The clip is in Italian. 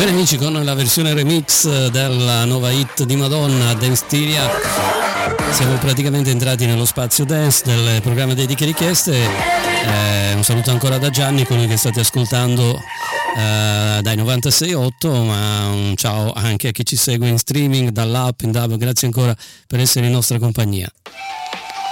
Bene amici, con la versione remix della nuova hit di Madonna, Dance Styria, siamo praticamente entrati nello spazio dance del programma Dediche Richieste. Un saluto ancora da Gianni, colui che state ascoltando dai 96.8, ma un ciao anche a chi ci segue in streaming dall'app in DAB. Grazie ancora per essere in nostra compagnia.